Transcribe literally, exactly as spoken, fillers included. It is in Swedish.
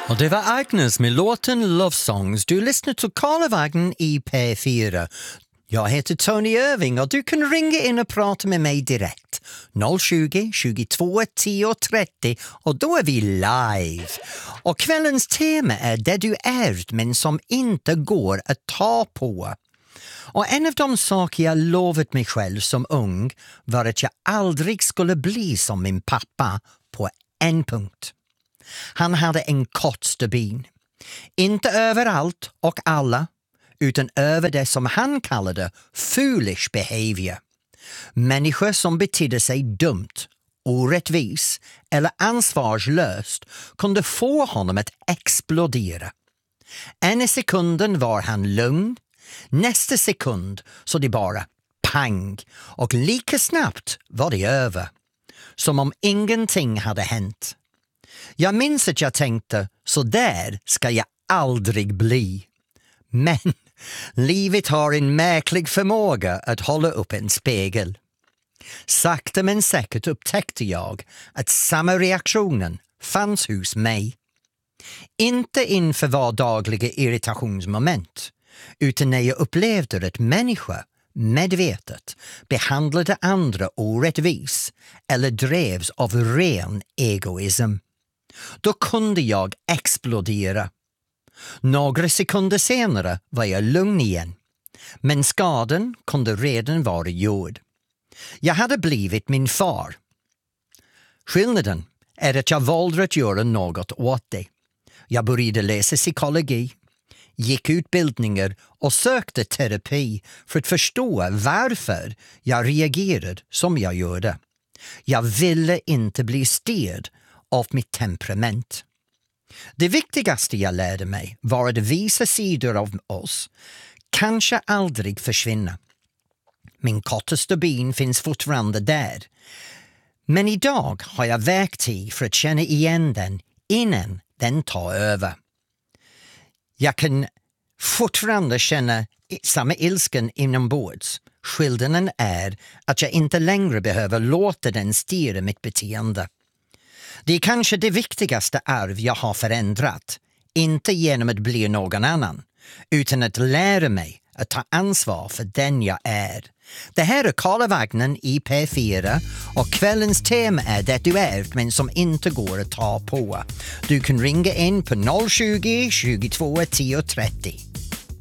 Och det var Agnes med låten Love Songs. Du lyssnar till Karlavagnen i P fyra. Jag heter Tony Irving och du kan ringa in och prata med mig direkt. noll tjugo, tjugotvå, tio, trettio och då är vi live. Och kvällens tema är det du ärvt men som inte går att ta på. Och en av de saker jag lovat mig själv som ung var att jag aldrig skulle bli som min pappa på en punkt. Han hade en kort stubin. Inte överallt och alla, utan över det som han kallade foolish behavior. Människor som betedde sig dumt, orättvis eller ansvarslöst kunde få honom att explodera. En sekunden var han lugn, nästa sekund så det bara pang och lika snabbt var det över. Som om ingenting hade hänt. Jag minns att jag tänkte, så där ska jag aldrig bli. Men livet har en märklig förmåga att hålla upp en spegel. Sakta men säkert upptäckte jag att samma reaktionen fanns hos mig. Inte inför vardagliga irritationsmoment, utan när jag upplevde att människor medvetet behandlade andra orättvis eller drevs av ren egoism. Då kunde jag explodera. Några sekunder senare var jag lugn igen. Men skadan kunde redan vara gjord. Jag hade blivit min far. Skillnaden är att jag valde att göra något åt det. Jag började läsa psykologi, gick utbildningar och sökte terapi för att förstå varför jag reagerade som jag gjorde. Jag ville inte bli styrd av mitt temperament. Det viktigaste jag lärde mig var att vissa sidor av oss kanske aldrig försvinner. Min korta stubin finns fortfarande där. Men idag har jag verktyg för att känna igen den innan den tar över. Jag kan fortfarande känna samma ilskan inombords. Skillnaden är att jag inte längre behöver låta den styra mitt beteende. Det är kanske det viktigaste arv jag har förändrat. Inte genom att bli någon annan, utan att lära mig att ta ansvar för den jag är. Det här är Karlavagnen i P fyra och kvällens tema är det du ärvt men som inte går att ta på. Du kan ringa in på noll tjugo, tjugotvå, tio, trettio.